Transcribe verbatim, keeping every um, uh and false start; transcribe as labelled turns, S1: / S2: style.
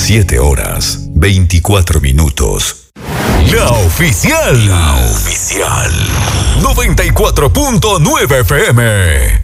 S1: siete horas, veinticuatro minutos. La oficial. La oficial. noventa y cuatro punto nueve F M.